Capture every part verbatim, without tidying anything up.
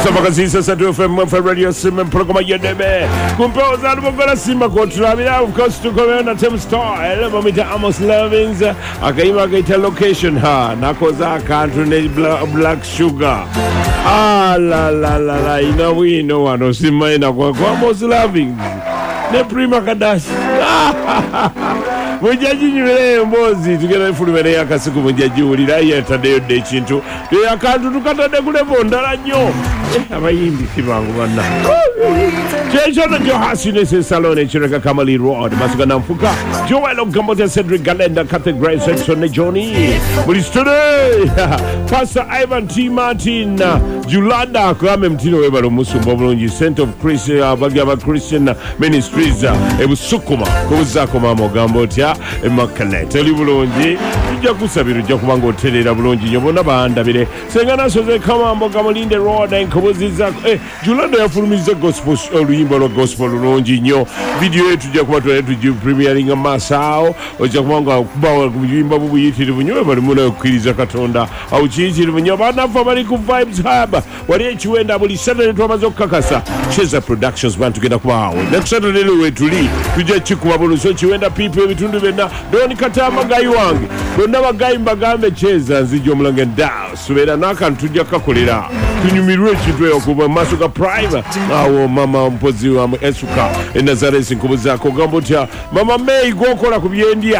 Mustafa Kasisa Satu F M for Radio Sim and Programa Yedebe. Compose Albogola Sima Kotrabia, of course, to come on a Tim Star, Elemomita Amos Lovings, Akaima Gate location, ha, Nakoza country black sugar. Ah, la la la la, you know, we know one of Simina Amos Lovings. Ne prima Kadash. Mujaji nyule mbozi tugenda fulumene yakasiku mujaji ulira yetade de chintu de akantu tukatade kule bondala nnyo abayimbi kibangu bana Checho jo hasinese salone chireka Kamali Road masuka namfuka Joel Ogambote Cedric Galenda Kate Grace Section Johnny Bulistode Pastor Ivan T Martin Julanda kwame mtino webalo musumbo bulungi Saint of Christ Bagaba Christian Ministries ebusukuma kubuzako mama Ogambote emakale teli bulungi tujja kusabira tujja kubanga oterera bulungi nyobona bandabire sengana soze Kamambo Kamulinde Road enkoboziza eh Julanda yafulumiza gospel oluyimba lwa gospel bulungi nnyo video yetu tujja kuba twali tuji premiering amasao ojja kubanga kubawa kuyimba bubuyitirivu nnyo bali muna okukiriza Katonda au kiyitirivu nnyo banafa bali ku Vibes Hub wali ekiwenda buli Saturday twamaze okukakasa Cheza Productions bantu genda kubawe next Saturday wetuli tujja kikuba buluso kiwenda people ebitundu bena doni katama gayi wange bonna bagayi mbagambe Cheza nzijja omulange ndao subera nakantu tujja kakolera tunyumirwe ekintu eyo kuba maaso ga prime awo mama mpozi wa Esuka Nazareth nkubuzako gambo tya mama May gokola ku byendya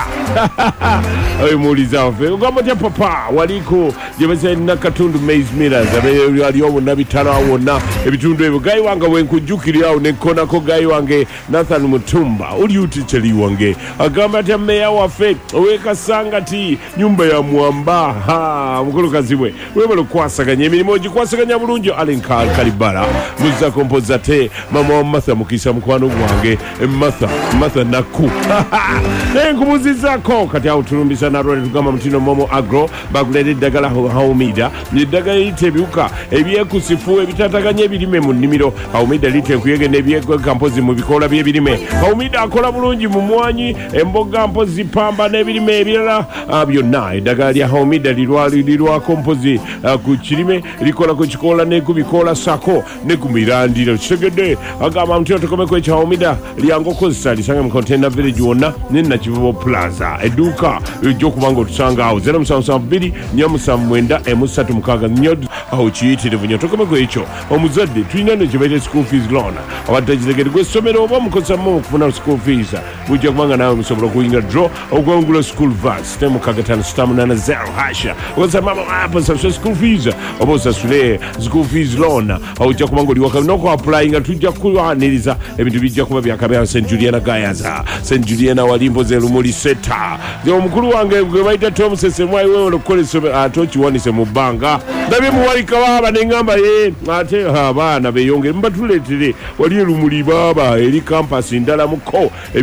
ayo muliza ofe gambo tya papa waliko jebese nakatundu Maze Millers abe ali obo nabitala wona ebitundu ebyo gayi wange wenkujukira awo nekona ko gayi wange Nathan Mutumba uli uticheli wange agamba tya meya wafe oweka sangati nyumba ya mwamba ha mukulu kazibwe webalo kwasaganya emirimo gikwasaganya bulungi Alenkal Kalibala muza kompoza te mama wa Martha mukisa mukwano gwange Martha Martha naku nenkubuzizako kati awo tulumbisa na role tugamba mutino momo agro bagulede dagala haumida ni dagala itebyuka ebyekusifu ebitataganye ebirime mu nnimiro haumida lite kuyege nebyeko kampozi mu bikola byebirime haumida akola bulungi mu mwanyi emboga mpozi pamba n'ebirime ebirala byonna eddagala lya haumida lirwali lirwa kompozi ku kirime likola ku kikola ne ku bikola sako ne ku mirandiro kitegedde agamba mutino tukomeko ekya haumida lyango kozesa lisanga mu container village wonna ne Nakivubo Plaza eduka ejjo kubanga otusanga awo zero seven seven two nine seven nine emu three six nnyo awo kiyitirivu nnyo tukomeko ekyo omuzadde tulina ne kibaite school fees loan abadde kitegedde gw'essomero oba mukozesa mu okufuna school fees bujja kubanga nawe musobola okuyinga draw ogwangula school vas ne mukagatana star nine zero hasha okozesa mama apo sa school fees oba osasule school fees loan ojja kubanga oli waka noko apply nga tujja kuwaniriza ebintu bijja kuba byakabya Saint Juliana Gayaza Saint Juliana walimbo ze lumuli seta ze omukulu wange gwe bayita Tom Sesemwai wewe lokolesa atochi wanise mu banga ndabe muwalika baba nengamba ye ate ha bana beyonge mbatuletere wali lumuli baba eri campus ndala muko